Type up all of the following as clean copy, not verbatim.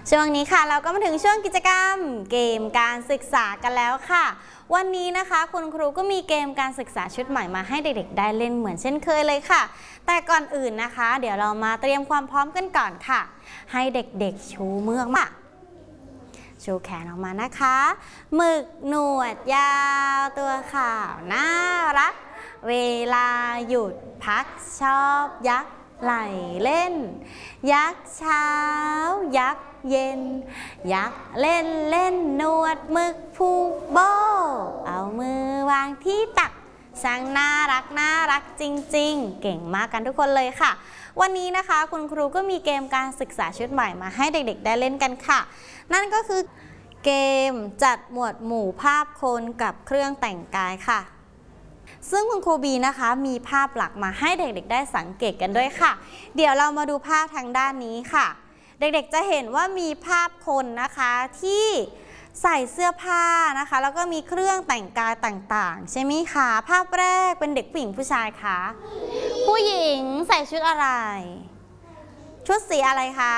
ช่วงนี้ค่ะเราก็มาถึงช่วงกิจกรรมเกมการศึกษากันแล้วค่ะวันนี้นะคะคุณครูก็มีเกมการศึกษาชุดใหม่มาให้เด็กๆได้เล่นเหมือนเช่นเคยเลยค่ะแต่ก่อนอื่นนะคะเดี๋ยวเรามาเตรียมความพร้อมกันก่อนค่ะให้เด็กๆชูมือมาชูแขนออกมานะคะหมึกหนวดยาวตัวขาวน่ารักเวลาหยุดพักชอบยักไหลเล่นยักเช้ายักเย็นยักเล่นเล่นหนวดหมึกผูกโบเอามือวางที่ตักช่างน่ารักจริงๆเก่งมากกันทุกคนเลยค่ะวันนี้นะคะคุณครูก็มีเกมการศึกษาชุดใหม่มาให้เด็กๆได้เล่นกันค่ะนั่นก็คือเกมจัดหมวดหมู่ภาพคนกับเครื่องแต่งกายค่ะซึ่งคุณครูบีนะคะมีภาพหลักมาให้เด็กๆได้สังเกตกันด้วยค่ะเดี๋ยวเรามาดูภาพทางด้านนี้ค่ะเด็กๆจะเห็นว่ามีภาพคนนะคะที่ใส่เสื้อผ้านะคะแล้วก็มีเครื่องแต่งกายต่างๆใช่ไหมคะภาพแรกเป็นเด็กผู้หญิงผู้ชายคะผู้หญิงใส่ชุดอะไรชุดสีอะไรคะ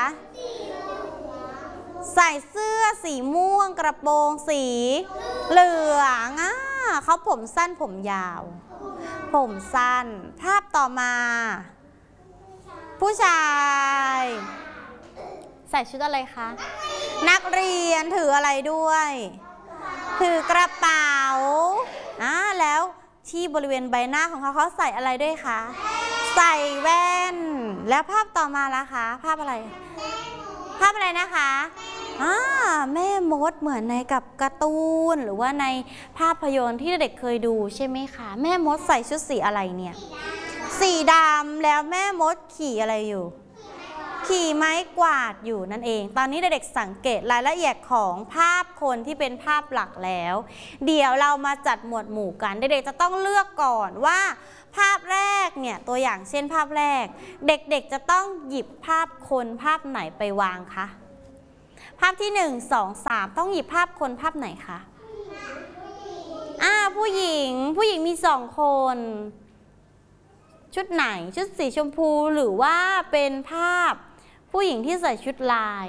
ใส่เสื้อสีม่วงกระโปรงสีเหลืองเขาผมสั้นผมยาวผมสั้นภาพต่อมาผู้ชายใส่ชุดอะไรคะนักเรียนถืออะไรด้วยถือกระเป๋าแล้วที่บริเวณใบหน้าของเขาใส่อะไรด้วยคะใส่แว่นแล้วภาพต่อมาล่ะคะภาพอะไรนะคะแม่มดเหมือนในกับการ์ตูนหรือว่าในภาพยนตร์ที่เด็กเคยดูใช่ไหมคะแม่มดใส่ชุดสีอะไรเนี่ยสีดำแล้วแม่มดขี่อะไรอยู่ขี่ไม้กวาดอยู่นั่นเองตอนนี้เด็กๆสังเกตรายละเอียดของภาพคนที่เป็นภาพหลักแล้วเดี๋ยวเรามาจัดหมวดหมู่กันเด็กๆจะต้องเลือกก่อนว่าภาพแรกเนี่ยตัวอย่างเช่นภาพแรกเด็กๆจะต้องหยิบภาพคนภาพไหนไปวางคะภาพที่1 2 3ต้องหยิบภาพคนภาพไหนคะผู้หญิงมี2คนชุดไหนชุดสีชมพูหรือว่าเป็นภาพผู้หญิงที่ใส่ชุดลาย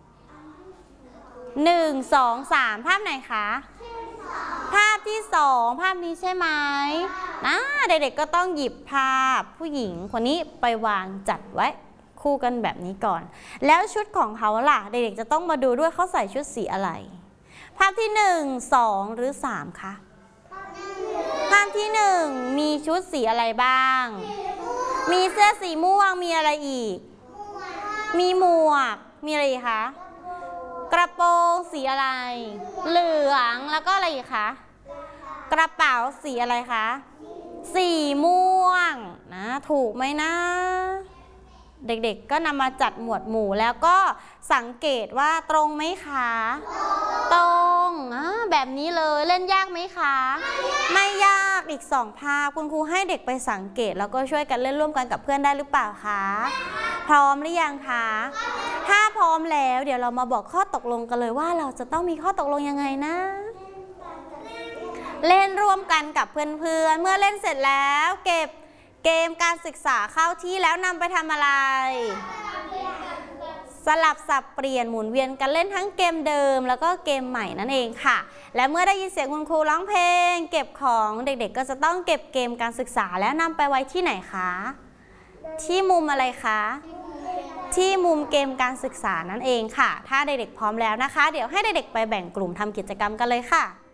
1 2 3ภาพไหนคะภาพที่2ภาพนี้ใช่ไหมเด็กๆก็ต้องหยิบภาพผู้หญิงคนนี้ไปวางจัดไว้คู่กันแบบนี้ก่อนแล้วชุดของเขาล่ะเด็กๆจะต้องมาดูด้วยเขาใส่ชุดสีอะไรภาพที่1 2หรือ3คะภาพที่1มีชุดสีอะไรบ้างมีเสื้อสีม่วงมีอะไรอีกมีหมวกมีอะไรอีกคะกระโปรงสีอะไรเหลืองแล้วก็อะไรอีกคะกระเป๋าสีอะไรคะสีม่วงถูกไหมนะเด็กๆก็นำมาจัดหมวดหมู่แล้วก็สังเกตว่าตรงไหมคะตรงแบบนี้เลยเล่นยากไหมคะไม่ยากอีก2ภาพคุณครูให้เด็กไปสังเกตแล้วก็ช่วยกันเล่นร่วมกันกับเพื่อนได้หรือเปล่าคะพร้อมหรือยังคะถ้าพร้อมแล้วเดี๋ยวเรามาบอกข้อตกลงกันเลยว่าเราจะต้องมีข้อตกลงยังไงนะเล่นร่วมกันกับเพื่อนๆเมื่อเล่นเสร็จแล้วเก็บเกมการศึกษาเข้าที่แล้วนำไปทำอะไรสลับสับเปลี่ยนหมุนเวียนกันเล่นทั้งเกมเดิมแล้วก็เกมใหม่นั่นเองค่ะและเมื่อได้ยินเสียงคุณครูร้องเพลงเก็บของเด็กๆก็จะต้องเก็บเกมการศึกษาแล้วนำไปไว้ที่ไหนคะที่มุมอะไรคะที่มุมเกมการศึกษานั่นเองค่ะถ้าเด็กๆพร้อมแล้วนะคะเดี๋ยวให้เด็กๆไปแบ่งกลุ่มทำกิจกรรมกันเลยค่ะ